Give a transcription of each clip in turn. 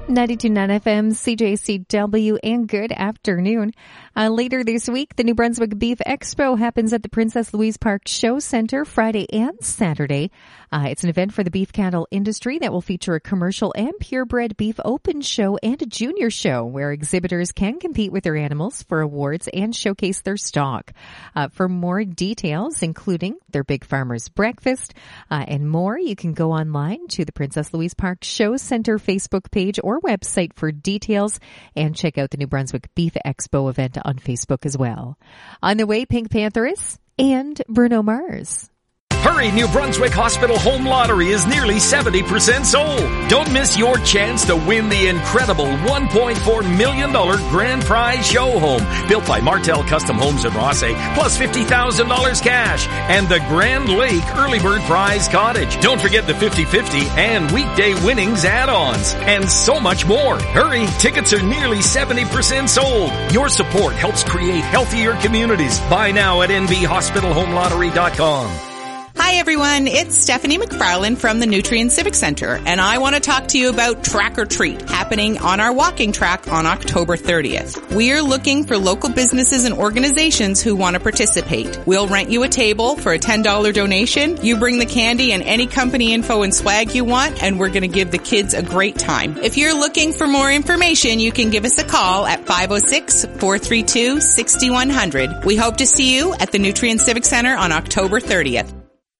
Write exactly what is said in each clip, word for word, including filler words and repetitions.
ninety-two point nine F M, C J C W, and good afternoon. Uh, later this week, the New Brunswick Beef Expo happens at the Princess Louise Park Show Center Friday and Saturday. Uh, it's an event for the beef cattle industry that will feature a commercial and purebred beef open show and a junior show where exhibitors can compete with their animals for awards and showcase their stock. Uh, for more details, including their Big Farmers Breakfast uh, and more, you can go online to the Princess Louise Park Show Center Facebook page or website for details, and check out the New Brunswick Beef Expo event on Facebook as well. On the way, Pink Pantheress and Bruno Mars. Hurry, New Brunswick Hospital Home Lottery is nearly seventy percent sold. Don't miss your chance to win the incredible one point four million dollars grand prize show home built by Martel Custom Homes in Rossay, plus fifty thousand dollars cash, and the Grand Lake Early Bird Prize Cottage. Don't forget the fifty-fifty and weekday winnings add-ons, and so much more. Hurry, tickets are nearly seventy percent sold. Your support helps create healthier communities. Buy now at N B hospital home lottery dot com. Hi everyone, it's Stephanie McFarland from the Nutrien Civic Center, and I want to talk to you about Track or Treat, happening on our walking track on October thirtieth. We are looking for local businesses and organizations who want to participate. We'll rent you a table for a ten dollars donation. You bring the candy and any company info and swag you want, and we're going to give the kids a great time. If you're looking for more information, you can give us a call at five oh six, four three two, six one zero zero. We hope to see you at the Nutrien Civic Center on October thirtieth.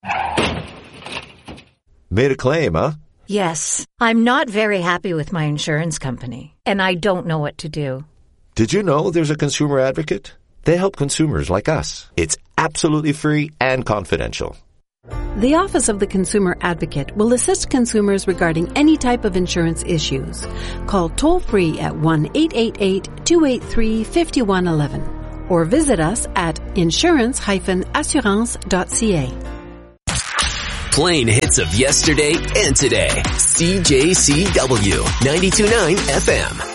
Made a claim, huh? Yes. I'm not very happy with my insurance company, and I don't know what to do. Did you know there's a consumer advocate? They help consumers like us. It's absolutely free and confidential. The Office of the Consumer Advocate will assist consumers regarding any type of insurance issues. Call toll-free at one eight eight eight, two eight three, five one one one or visit us at insurance dash assurance dot c a. Playing hits of yesterday and today. C J C W ninety-two point nine F M.